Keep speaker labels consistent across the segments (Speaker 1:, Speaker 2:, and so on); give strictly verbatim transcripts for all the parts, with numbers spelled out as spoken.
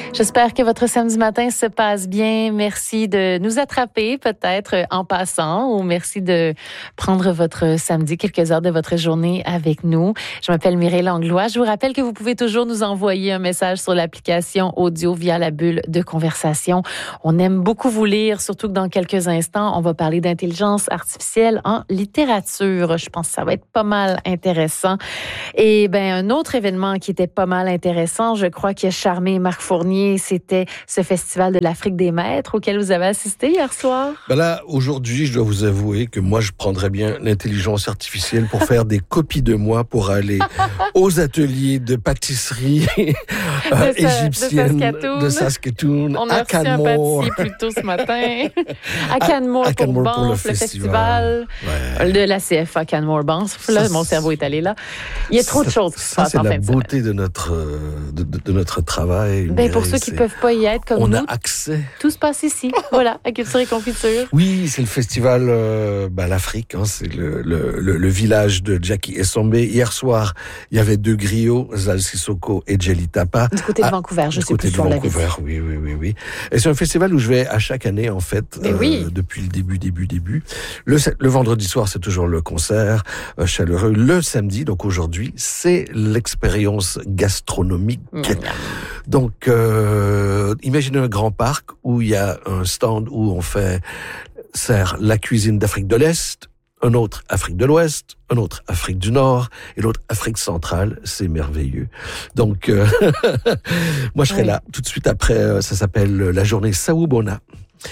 Speaker 1: J'espère que votre samedi matin se passe bien. Merci de nous attraper peut-être en passant ou merci de prendre votre samedi, quelques heures de votre journée avec nous. Je m'appelle Mireille Langlois. Je vous rappelle que vous pouvez toujours nous envoyer un message sur l'application audio via la bulle de conversation. On aime beaucoup vous lire, surtout que dans quelques instants, on va parler d'intelligence artificielle en littérature. Je pense que ça va être pas mal intéressant. Et ben un autre événement qui était pas mal intéressant, je crois qu'il a charmé Marc Fournier, c'était ce festival de l'Afrique des Maîtres auquel vous avez assisté hier soir.
Speaker 2: Ben là, aujourd'hui, je dois vous avouer que moi, je prendrais bien l'intelligence artificielle pour faire des copies de moi pour aller aux ateliers de pâtisserie euh,
Speaker 1: de sa,
Speaker 2: égyptienne
Speaker 1: de Saskatoon.
Speaker 2: de Saskatoon,
Speaker 1: On a
Speaker 2: à
Speaker 1: reçu un
Speaker 2: Canmore.
Speaker 1: pâtissier plus tôt ce matin. À Canmore,
Speaker 2: à, à Canmore
Speaker 1: pour,
Speaker 2: pour
Speaker 1: Banff,
Speaker 2: le
Speaker 1: le
Speaker 2: festival,
Speaker 1: festival
Speaker 2: ouais.
Speaker 1: de la C F A Canmore Banff. Là,
Speaker 2: Ça,
Speaker 1: mon cerveau est allé là. Il y a trop
Speaker 2: ça,
Speaker 1: de choses qui se
Speaker 2: ça,
Speaker 1: passent
Speaker 2: c'est
Speaker 1: en
Speaker 2: la
Speaker 1: fin de
Speaker 2: beauté
Speaker 1: semaine.
Speaker 2: de notre, de, de, de notre travail.
Speaker 1: Ben, pour
Speaker 2: Mireille,
Speaker 1: ceux qui
Speaker 2: c'est...
Speaker 1: ne peuvent pas y être comme
Speaker 2: on
Speaker 1: nous,
Speaker 2: a accès.
Speaker 1: Tout se passe ici. Voilà, à Culture et Confiture.
Speaker 2: Oui, c'est le festival euh, bah, l'Afrique, hein, c'est le, le, le, le village de Jackie Essombe. Hier soir, il y avait deux griots, Zal Sissoko et Jelly Tapa.
Speaker 1: Du côté de
Speaker 2: ah,
Speaker 1: Vancouver, je
Speaker 2: du
Speaker 1: sais
Speaker 2: côté
Speaker 1: plus
Speaker 2: de
Speaker 1: sur la ville.
Speaker 2: Vancouver, oui, oui, oui, oui. Et c'est un festival où je vais à chaque année, en fait,
Speaker 1: euh, oui.
Speaker 2: depuis le début, début, début. Le, le vendredi soir, c'est toujours le concert euh, chaleureux. Le samedi, donc aujourd'hui, c'est l'expérience gastronomique.
Speaker 1: Mmh.
Speaker 2: Donc, euh, imaginez un grand parc où il y a un stand où on fait sert la cuisine d'Afrique de l'Est, un autre Afrique de l'Ouest, un autre Afrique du Nord et l'autre Afrique centrale. C'est merveilleux. Donc, euh, moi, je serai oui. là tout de suite après. Ça s'appelle la journée Sawubona.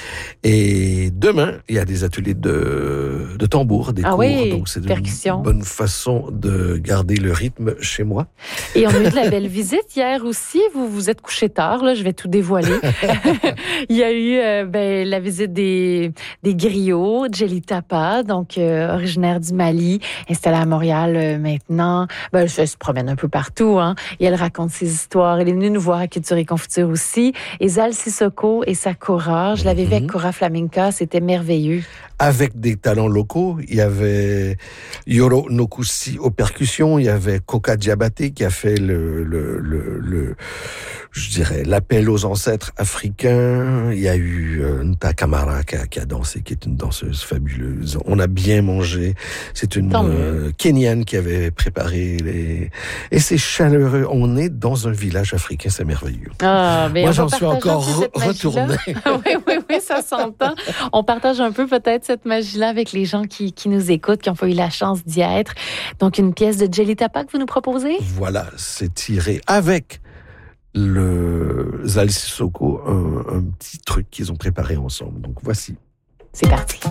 Speaker 2: Et demain, il y a des ateliers de, de tambour, des
Speaker 1: ah
Speaker 2: cours.
Speaker 1: Oui,
Speaker 2: donc, c'est
Speaker 1: percussion.
Speaker 2: Une bonne façon de garder le rythme chez moi.
Speaker 1: Et on a eu de la belle visite hier aussi. Vous vous êtes couché tard, là, je vais tout dévoiler. Il y a eu euh, ben, la visite des, des griots, Jelly Tapa, donc euh, originaire du Mali, installée à Montréal euh, maintenant. Ben, elle, elle se promène un peu partout, hein. Et elle raconte ses histoires. Elle est venue nous voir à Culture et Confiture aussi. Et Zal Sissoko et sa Cora, je l'avais vu avec Cora Flamenca, c'était merveilleux.
Speaker 2: Avec des talents locaux, il y avait Yoro Nokusi aux percussions, il y avait Koka Diabaté qui a fait le, le, le, le, je dirais, l'appel aux ancêtres africains. Il y a eu euh, Nta Kamara qui a, qui a dansé, qui est une danseuse fabuleuse. On a bien mangé. C'est une euh, Kenyane qui avait préparé les... Et c'est chaleureux. On est dans un village africain, c'est merveilleux.
Speaker 1: Ah, mais
Speaker 2: moi,
Speaker 1: on
Speaker 2: j'en suis encore re- retourné.
Speaker 1: oui, oui, oui, ça s'entend. On partage un peu peut-être cette magie-là avec les gens qui, qui nous écoutent, qui n'ont pas eu la chance d'y être. Donc, une pièce de Jelly Tapa que vous nous proposez?
Speaker 2: Voilà, c'est tiré avec le Zal Sissoko, un, un petit truc qu'ils ont préparé ensemble. Donc, voici.
Speaker 1: C'est parti.